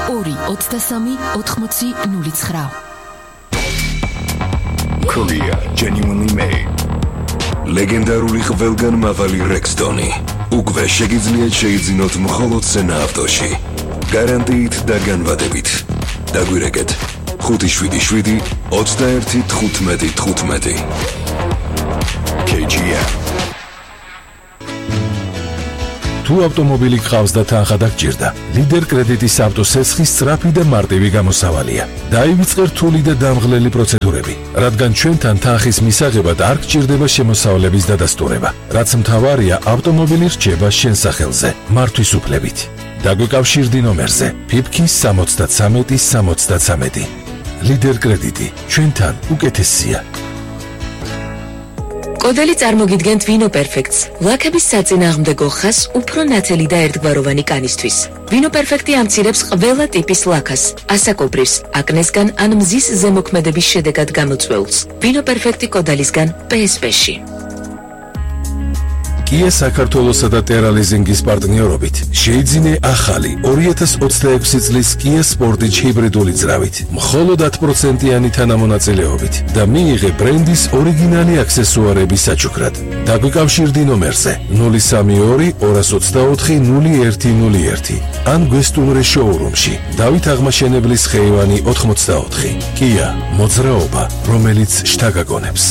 2-23-80-09. Korea genuinely made. ლეგენდარული ყველგან მავალი Rexton-ი. უკვე შეგიძლიათ შეიძინოთ მხოლოდ სენა ავტოში. გარანტიით და განვადებით. დაგვირეკეთ 577 21 15 15. KGM. თუ ავტომობილი გყავს და თანხა დაგჭირდა, ლიდერ კრედიტის ავტოსესხის სწრაფი და მარტივი გამოსავალია. დაივიწყე რთული და დამღლელი პროცედურები, რადგან ჩვენთან თანხის მისაღებად არ გჭირდება შემოსავლების დადასტურება, რაც მთავარია ავტომობილი რჩება შენ სახელზე, მართვის უფლებით. დაგვიკავშირდი ნომერზე PIPK 73 73. ლიდერ კრედიტი, ჩვენთან უკეთესია. კოდელი წარმოგიდგენთ ვინო პერფექტს, ლაქების საწინააღმდეგო ხას უფრო ნათელი და ერთგვაროვანი კანისთვის. ვინო პერფექტი ამცირებს ყველა ტიპის ლაქას, ასაკობრივს, აკნესგან ან მზის ზემოქმედების შედეგად გამოწვეულს. ვინო პერფექტი კოდალისგან PSP-ში. Kia საქართველოსა და ტერალიზინგის პარტნიორობით შეიძინე ახალი 2026 წლის Kia Sportage ჰიბრიდული ძრავით, მხოლოდ 10%-იანი თანამონაწილეობით და მიიღე ბრენდის ორიგინალი აქსესუარები საჩუქრად. დაგვიკავშირდი ნომერზე 032 224 0101 ან გვესტუმრე შოურუმში, დავით აღმაშენებლის ხეივანი 84. Kia, მოძრაობა, რომელიც შთაგაგონებს.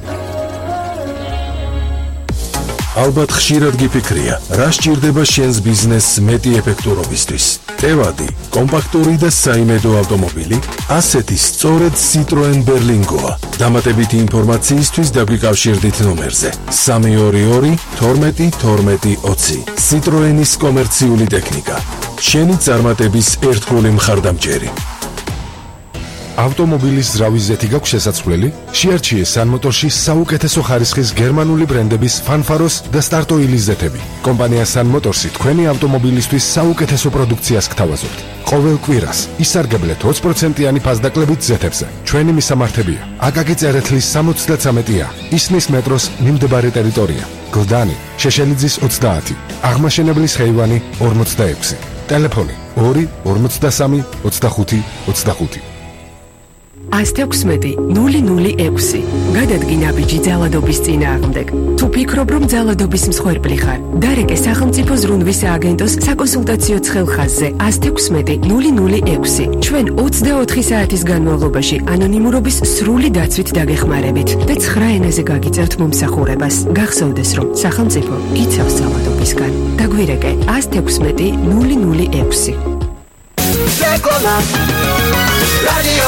ალბათ ხშირად გიფიქრია, რა სჭირდება შენს ბიზნესს მეტი ეფექტურობისთვის. ტევადი, კომპაქტური და საიმედო ავტომობილი, ასეთი სწორედ Citroen Berlingoა. დამატებითი ინფორმაციისთვის დაგვიკავშირდით ნომერზე 322 12 12 20. Citroenis კომერციული ტექნიკა. შენი წარმატების ერთგული მხარდამჭერი. ავტომობილის ზრავის ზეთი გაქვს შესაძლებელი? შეარჩიე სანმოტორში საუკეთესო ხარისხის გერმანული ბრენდების Fanfaros და Start-Oil-ის ზეთები. კომპანია სანმოტორსი თქვენი ავტომობილისთვის საუკეთესო პროდუქციას გთავაზობთ. ყოველ კვირას ისარგებლეთ 20%-იანი ფასდაკლებით ზეთებზე. ჩვენი მისამართებია: აკაკი წერეთლის 73-ა, ისნის მეტროს მიმდებარე ტერიტორია, გლდანი, შეშელიძის 30, აღმაშენებლის ხეივანი 46. ტელეფონი 2 53 25 25. 116-006. გადადგი ნაბიჯი ძალადობის წინააღმდეგ. თუ ფიქრობ, რომ ძალადობის მსხვერპლი ხარ, დარეკე სახელმწიფო ზრუნვის სააგენტოს საკონსულტაციო ცხელხაზზე 116-006. ჩვენ 24 საათის განმავლობაში ანონიმურობის სრული დაცვით დაგეხმარებით და 9 ენაზე გაგიწერთ მომსახურებას. გახსოვდეს, რომ სახელმწიფო გიცავს ძალადობისგან. დაგვირეკე 116-006. რადიო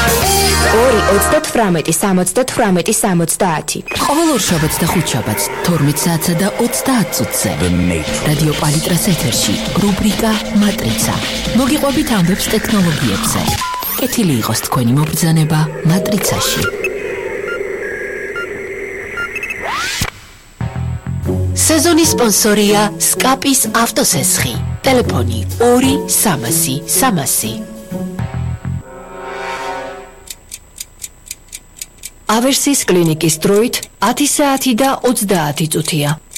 2-38-70-70. ყოველ ორშაბათს და ხუთშაბათს 12 საათსა და 30 წუთზე რადიო პალიტრას ეთერში რუბრიკა მატრიცა. მოგიყვებით ამბებს ტექნოლოგიებზე. კეთილი იყოს თქვენი მობრძანება მატრიცაში. სეზონის სპონსორია სკაპის ავტოსესხი. ტელეფონი 2 300 300. ავერსის კლინიკის დროით 10 საათი და 30 წუთია.